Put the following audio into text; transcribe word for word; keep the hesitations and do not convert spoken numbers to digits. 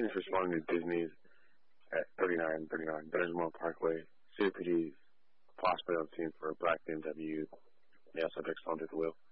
just responding to Disney's at thirty-nine thirty-nine Benjamin Parkway. C O P D's possibly on scene for a black B M W. Yeah, subjects don't do the wheel.